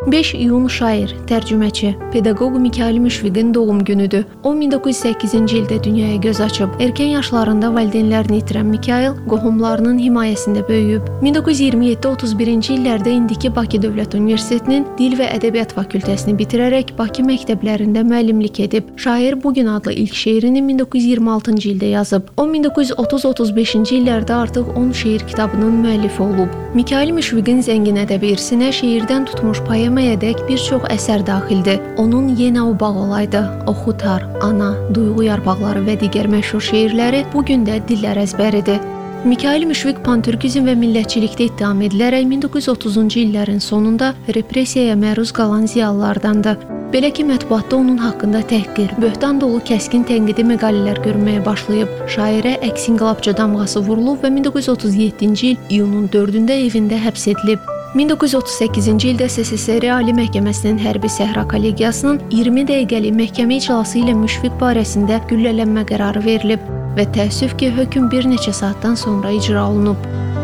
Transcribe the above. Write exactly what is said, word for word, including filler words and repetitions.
beş iyun şair, tərcüməçi, pedaqoq Mikayıl Müşfiqin doğum günüdür. O min doqquz yüz səkkizinci ildə dünyaya göz açıb. Erkən yaşlarında valideynlərini itirən Mikayıl qohumlarının himayəsində böyüyüb. min doqquz yüz iyirmi yeddi otuz birinci illərdə indiki Bakı Dövlət Universitetinin Dil və Ədəbiyyat fakültəsini bitirərək Bakı məktəblərində müəllimlik edib. Şair Bu gün adlı ilk şeirini min doqquz yüz iyirmi altıncı ildə yazıb. O min doqquz yüz otuz otuz beşinci illərdə artıq on şeir kitabının müəllifi olub. Mikayıl Müşfiqin zəngin ədəbi irsinə şeirdən tutmuş poemayadək bir çox əsər daxildir. Onun Yenə o bağ olaydı, Oxutar, Ana, Duyğu yarpaqları və digər məşhur şeirləri bu gün də dillər əzbəridir. Mikayıl Müşfiq pantürkizm və millətçilikdə ittiham edilərək min doqquz yüz otuzuncu illərin sonunda repressiyaya məruz qalan ziyalılardandır. Belə ki, mətbuatda onun haqqında təhqir, böhtan dolu kəskin tənqidi məqalələr görməyə başlayıb. Şairə əks-inqilabçı damğası vurulub və min doqquz yüz otuz yeddinci il iyunun dördündə evində həbs edilib. min doqquz yüz otuz səkkizinci ildə S S S R Ali Məhkəməsinin Hərbi Səhra Kollegiyasının iyirmi dəqiqəlik məhkəmə iclası ilə Müşfiq barəsində güllələnmə qərarı verilib və təəssüf ki, hökm bir neçə saatdan sonra icra olunub.